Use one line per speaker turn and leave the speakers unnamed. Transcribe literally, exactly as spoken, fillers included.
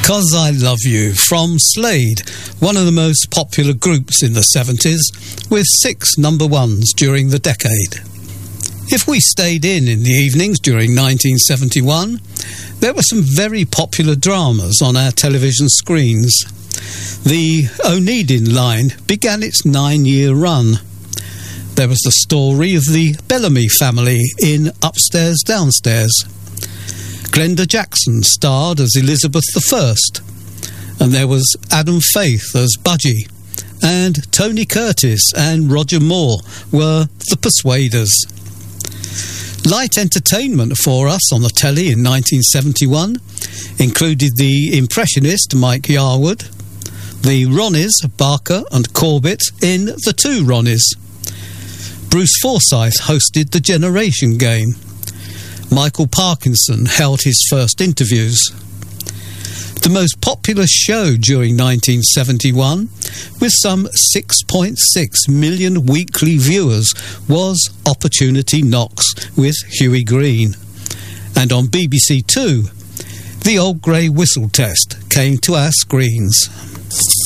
'Cause I Love You from Slade, one of the most popular groups in the seventies, with six number ones during the decade. If we stayed in in the evenings during nineteen seventy-one, there were some very popular dramas on our television screens. The Oneidin line began its nine-year run. There was the story of the Bellamy family in Upstairs, Downstairs. Glenda Jackson starred as Elizabeth the First, and there was Adam Faith as Budgie, and Tony Curtis and Roger Moore were the Persuaders. Light entertainment for us on the telly in nineteen seventy-one included the Impressionist Mike Yarwood, the Ronnies Barker and Corbett in The Two Ronnies. Bruce Forsyth hosted The Generation Game. Michael Parkinson held his first interviews. The most popular show during nineteen seventy-one, with some six point six million weekly viewers, was Opportunity Knocks with Hughie Green. And on B B C Two, The Old Grey Whistle Test came to our screens.